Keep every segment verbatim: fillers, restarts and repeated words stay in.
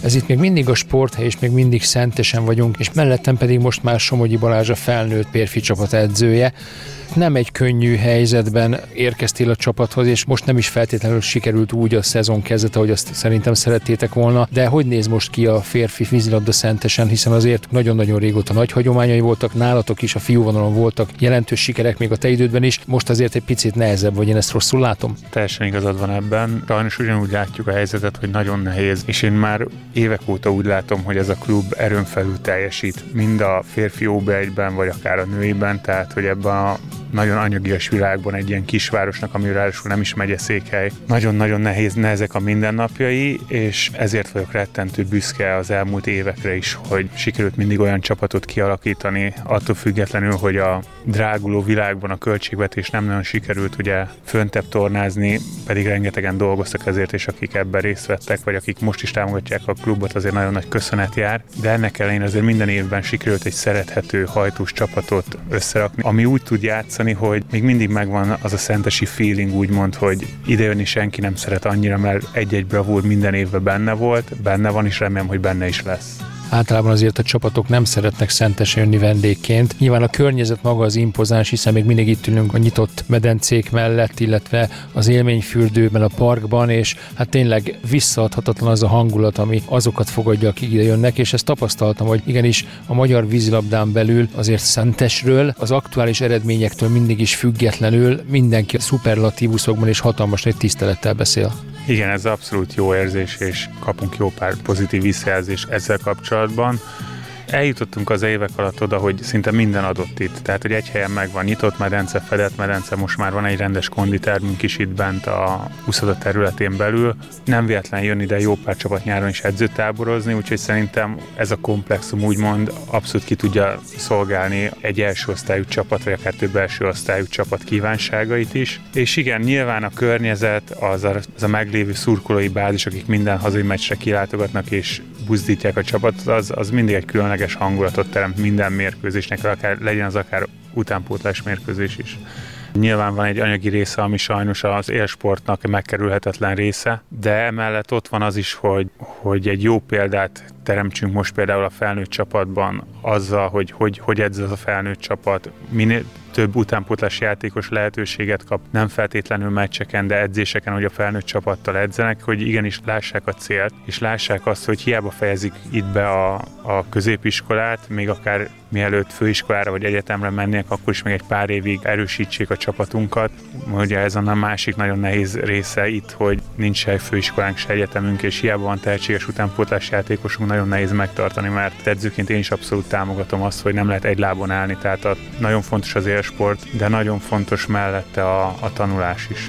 Ez itt még mindig a sporthely, és még mindig Szentesen vagyunk, és mellettem pedig most már Somogyi Balázs, a felnőtt férfi csapat edzője. Nem egy könnyű helyzetben érkeztél a csapathoz, és most nem is feltétlenül sikerült úgy a szezon kezdete, hogy azt szerintem szerettétek volna, de hogy néz most ki a férfi vízilabda Szentesen, hiszen azért nagyon-nagyon régóta nagy hagyományai voltak, nálatok is a fiúvonalon voltak jelentős sikerek még a te idődben is, most azért egy picit nehezebb, vagy én ezt rosszul látom? Teljesen igazad van ebben. Sajnos ugyanúgy látjuk a helyzetet, hogy nagyon nehéz, és én már évek óta úgy látom, hogy ez a klub erőn felül teljesít, mind a férfi ó bé egyben, vagy akár a nőiben, tehát hogy ebben a nagyon anyagias világban egy ilyen kisvárosnak, ami ráadásul nem is megyeszékhely. Nagyon-nagyon nehéz, nehezek a mindennapjai, és ezért vagyok rettentő büszke az elmúlt évekre is, hogy sikerült mindig olyan csapatot kialakítani, attól függetlenül, hogy a dráguló világban a költségvetés nem nagyon sikerült ugye föntebb tornázni, pedig rengetegen dolgoztak ezért, és akik ebben részt vettek, vagy akik most is támogatják a klubot, azért nagyon nagy köszönet jár. De ennek ellenére azért minden évben sikerült egy szerethető, hajtós csapatot összerakni, ami úgy tud játszani, hogy még mindig megvan az a szentesi feeling, úgymond, hogy idejönni senki nem szeret annyira, mert egy-egy bravúr minden évben benne volt, benne van, és remélem, hogy benne is lesz. Általában azért a csapatok nem szeretnek Szentesen jönni vendégként. Nyilván a környezet maga az impozáns, hiszen még mindig itt ülünk a nyitott medencék mellett, illetve az élményfürdőben, a parkban, és hát tényleg visszaadhatatlan az a hangulat, ami azokat fogadja, akik ide jönnek, és ezt tapasztaltam, hogy igenis a magyar vízilabdán belül azért Szentesről, az aktuális eredményektől mindig is függetlenül mindenki a szuperlatívuszokban és hatalmas nagy tisztelettel beszél. Igen, ez abszolút jó érzés, és kapunk jó pár pozitív visszajelzést ezzel kapcsolatban. Eljutottunk az évek alatt oda, hogy szinte minden adott itt. Tehát, hogy egy helyen megvan nyitott medence, fedett medence, most már van egy rendes konditermünk is itt bent a úszoda területén belül. Nem véletlen jön ide jó pár csapat nyáron is edzőtáborozni, úgyhogy szerintem ez a komplexum úgymond abszolút ki tudja szolgálni egy első osztályú csapat, vagy akár több első osztályú csapat kívánságait is. És igen, nyilván a környezet, az a, az a meglévő szurkolói bázis, akik minden hazai meccsre kilátogatnak és buzdítják a csapatot, az, az mindig egy különleges hangulatot teremt minden mérkőzésnek, akár legyen az akár utánpótlás mérkőzés is. Nyilván van egy anyagi része, ami sajnos az élsportnak megkerülhetetlen része, de emellett ott van az is, hogy, hogy egy jó példát teremtsünk most például a felnőtt csapatban azzal, hogy hogy, hogy edz az a felnőtt csapat, minél több utánpótlás játékos lehetőséget kap, nem feltétlenül meccseken, de edzéseken, hogy a felnőtt csapattal edzenek, hogy igenis lássák a célt, és lássák azt, hogy hiába fejezik itt be a, a középiskolát, még akár mielőtt főiskolára vagy egyetemre mennének, akkor is még egy pár évig erősítsék a csapatunkat. Ugye ez a másik nagyon nehéz része itt, hogy nincs se főiskolánk, se egyetemünk, és hiába van tehetséges utánpótlás játékosunk, nagyon nehéz megtartani, mert edzőként én is abszolút támogatom azt, hogy nem lehet egy lábon állni, tehát a, nagyon fontos az élsport, de nagyon fontos mellette a, a tanulás is.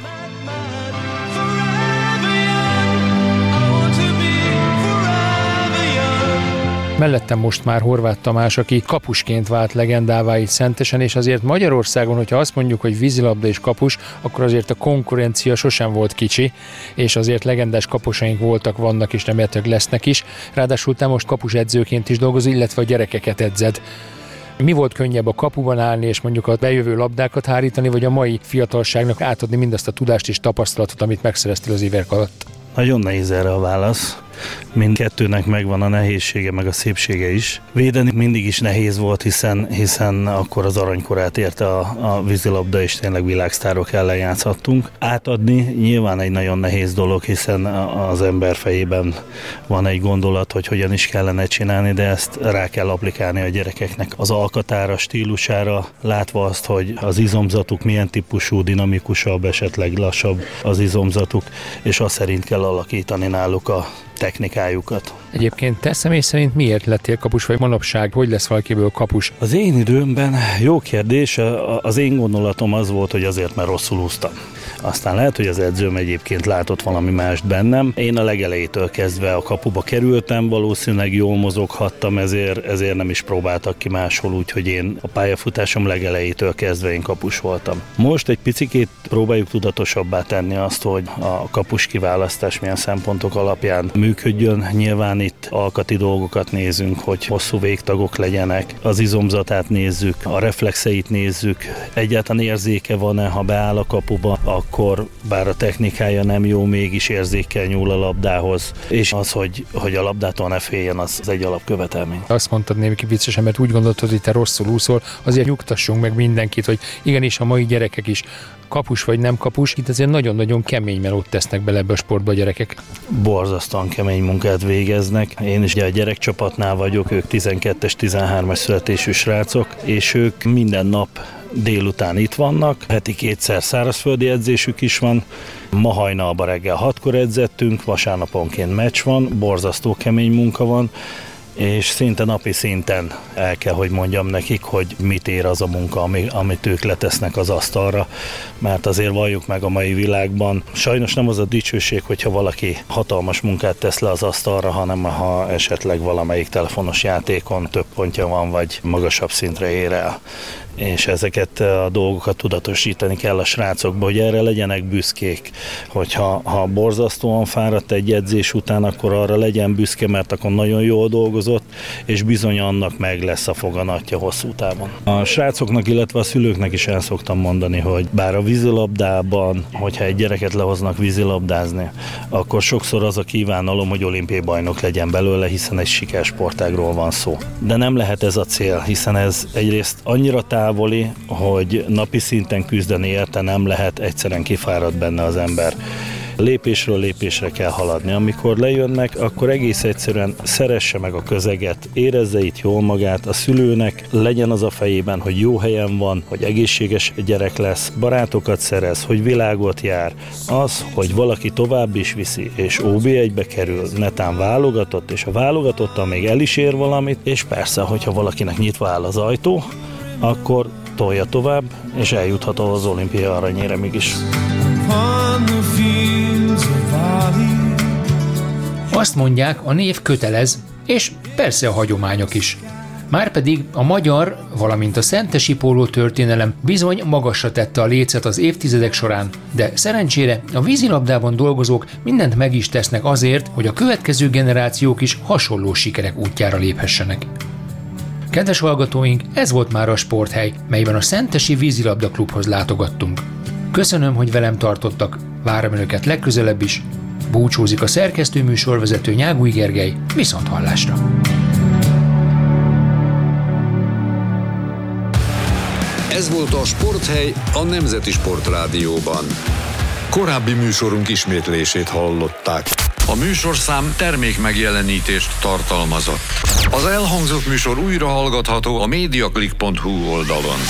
Mellettem most már Horváth Tamás, aki kapusként vált legendává itt Szentesen, és azért Magyarországon, hogyha azt mondjuk, hogy vízilabda és kapus, akkor azért a konkurencia sosem volt kicsi, és azért legendás kapusaink voltak, vannak és remélhetőleg lesznek is. Ráadásul te most kapusedzőként is dolgozol, illetve a gyerekeket edzed. Mi volt könnyebb, a kapuban állni és mondjuk a bejövő labdákat hárítani, vagy a mai fiatalságnak átadni mindazt a tudást és tapasztalatot, amit megszereztél az évek alatt? Nagyon nehéz erre a válasz. Mindkettőnek megvan a nehézsége, meg a szépsége is. Védeni mindig is nehéz volt, hiszen, hiszen akkor az aranykorát érte a, a vízilabda, és tényleg világsztárok ellen játszhattunk. Átadni nyilván egy nagyon nehéz dolog, hiszen az ember fejében van egy gondolat, hogy hogyan is kellene csinálni, de ezt rá kell applikálni a gyerekeknek az alkatára, stílusára, látva azt, hogy az izomzatuk milyen típusú, dinamikusabb, esetleg lassabb az izomzatuk, és azt szerint kell alakítani náluk a technikájukat. Egyébként te személy szerint miért lettél kapus, vagy manapság hogy lesz valakiből kapus? Az én időmben jó kérdés, az én gondolatom az volt, hogy azért, mert rosszul úsztam. Aztán lehet, hogy az edzőm egyébként látott valami mást bennem. Én a legelejétől kezdve a kapuba kerültem, valószínűleg jól mozoghattam, ezért, ezért nem is próbáltak ki máshol, úgyhogy én a pályafutásom legelejétől kezdve én kapus voltam. Most egy picikét próbáljuk tudatosabbá tenni azt, hogy a kapus kiválasztás milyen szempontok alapján működjön. Nyilván itt alkati dolgokat nézünk, hogy hosszú végtagok legyenek, az izomzatát nézzük, a reflexeit nézzük, egyáltalán érzéke van-e, ha beáll a kapuba, akkor bár a technikája nem jó, mégis érzékkel nyúl a labdához, és az, hogy, hogy a labdától ne féljen, az, az egy alapkövetelmény. Azt mondtad némi viccesen, mert úgy gondoltad, hogy te rosszul úszol, azért nyugtassunk meg mindenkit, hogy igenis a mai gyerekek is kapus vagy nem kapus, itt azért nagyon-nagyon kemény melót tesznek bele ebbe a sportba a gyerekek. Borzasztóan kemény munkát végeznek. Én is ugye a gyerekcsapatnál vagyok, ők tizenkettes, tizenhármas születésű srácok, és ők minden nap délután itt vannak, heti kétszer szárazföldi edzésük is van, ma hajnalban reggel hatkor edzettünk, vasárnaponként meccs van, borzasztó kemény munka van, és szinte napi szinten el kell, hogy mondjam nekik, hogy mit ér az a munka, amit ők letesznek az asztalra, mert azért valljuk meg a mai világban. Sajnos nem az a dicsőség, hogyha valaki hatalmas munkát tesz le az asztalra, hanem ha esetleg valamelyik telefonos játékon több pontja van, vagy magasabb szintre ér el. És ezeket a dolgokat tudatosítani kell a srácokba, hogy erre legyenek büszkék, hogyha ha borzasztóan fáradt egy edzés után, akkor arra legyen büszke, mert akkor nagyon jól dolgozott, és bizony annak meg lesz a foganatja hosszú távon. A srácoknak, illetve a szülőknek is el szoktam mondani, hogy bár a vízilabdában, hogyha egy gyereket lehoznak vízilabdázni, akkor sokszor az a kívánalom, hogy olimpiai bajnok legyen belőle, hiszen egy sikersportágról van szó. De nem lehet ez a cél, hiszen ez egyrészt annyira távoli, hogy napi szinten küzdeni érte nem lehet, egyszerűen kifárad benne az ember. Lépésről lépésre kell haladni. Amikor lejönnek, akkor egész egyszerűen szeresse meg a közeget, érezze itt jól magát, a szülőnek legyen az a fejében, hogy jó helyen van, hogy egészséges gyerek lesz, barátokat szerez, hogy világot jár. Az, hogy valaki tovább is viszi, és ó bé egybe kerül, netán válogatott, és a válogatottan még el is ér valamit, és persze, hogyha valakinek nyitva áll az ajtó, akkor tolja tovább, és eljuthat az olimpia aranyéremig is. Azt mondják, a név kötelez, és persze a hagyományok is. Márpedig a magyar, valamint a szentesi póló történelem bizony magasra tette a lécet az évtizedek során, de szerencsére a vízilabdában dolgozók mindent meg is tesznek azért, hogy a következő generációk is hasonló sikerek útjára léphessenek. Kedves hallgatóink, ez volt már a Sporthely, melyben a Szentesi Vízilabda Klubhoz látogattunk. Köszönöm, hogy velem tartottak, várom önöket legközelebb is. Búcsúzik a szerkesztő műsorvezető Nyágúj Gergely, viszont hallásra! Ez volt a Sporthely a Nemzeti Sportrádióban. Korábbi műsorunk ismétlését hallották. A műsorszám termékmegjelenítést tartalmazott. Az elhangzott műsor újra hallgatható a mediaclick pont hu oldalon.